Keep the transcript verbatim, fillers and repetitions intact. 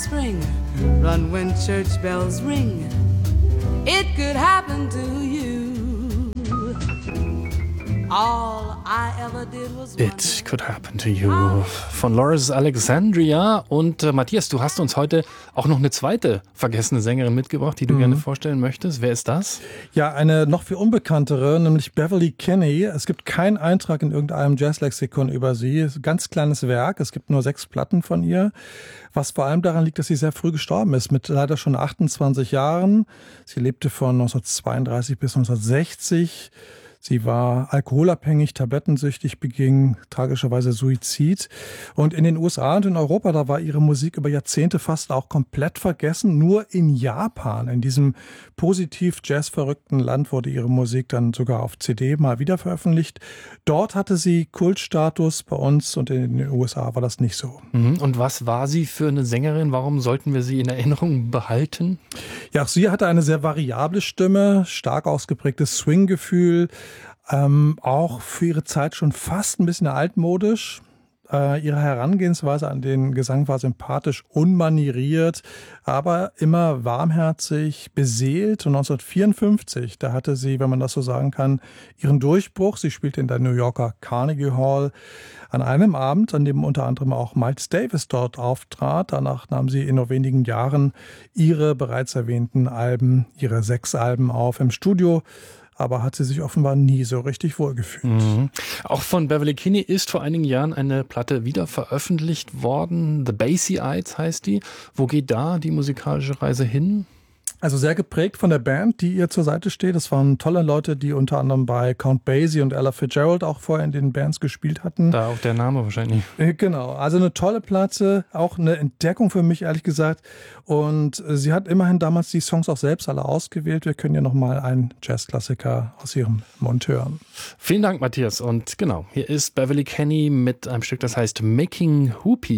spring, run when church bells ring. It could happen to you. All I ever did was It Could Happen to You von Loris Alexandria. Und äh, Matthias, du hast uns heute auch noch eine zweite vergessene Sängerin mitgebracht, die du mhm. gerne vorstellen möchtest. Wer ist das? Ja, eine noch viel unbekanntere, nämlich Beverly Kinney. Es gibt keinen Eintrag in irgendeinem Jazzlexikon über sie. Ein ganz kleines Werk. Es gibt nur sechs Platten von ihr. Was vor allem daran liegt, dass sie sehr früh gestorben ist, mit leider schon achtundzwanzig Jahren. Sie lebte von neunzehnhundertzweiunddreißig bis neunzehnhundertsechzig. Sie war alkoholabhängig, tablettensüchtig, beging tragischerweise Suizid. Und in den U S A und in Europa, da war ihre Musik über Jahrzehnte fast auch komplett vergessen. Nur in Japan, in diesem positiv jazzverrückten Land, wurde ihre Musik dann sogar auf C D mal wieder veröffentlicht. Dort hatte sie Kultstatus, bei uns und in den U S A war das nicht so. Und was war sie für eine Sängerin? Warum sollten wir sie in Erinnerung behalten? Ja, auch sie hatte eine sehr variable Stimme, stark ausgeprägtes Swing-Gefühl, ähm, auch für ihre Zeit schon fast ein bisschen altmodisch. Äh, ihre Herangehensweise an den Gesang war sympathisch, unmanieriert, aber immer warmherzig, beseelt. Und neunzehnhundertvierundfünfzig, da hatte sie, wenn man das so sagen kann, ihren Durchbruch. Sie spielte in der New Yorker Carnegie Hall an einem Abend, an dem unter anderem auch Miles Davis dort auftrat. Danach nahm sie in nur wenigen Jahren ihre bereits erwähnten Alben, ihre sechs Alben auf im Studio. Aber hat sie sich offenbar nie so richtig wohlgefühlt. Mhm. Auch von Beverly Kinney ist vor einigen Jahren eine Platte wieder veröffentlicht worden. The Basie-Ides heißt die. Wo geht da die musikalische Reise hin? Also sehr geprägt von der Band, die ihr zur Seite steht. Das waren tolle Leute, die unter anderem bei Count Basie und Ella Fitzgerald auch vorher in den Bands gespielt hatten. Da auch der Name wahrscheinlich. Genau, also eine tolle Platte, auch eine Entdeckung für mich, ehrlich gesagt. Und sie hat immerhin damals die Songs auch selbst alle ausgewählt. Wir können ja nochmal einen Jazzklassiker aus ihrem Mund hören. Vielen Dank, Matthias. Und genau, hier ist Beverly Kinney mit einem Stück, das heißt Making Hoopie.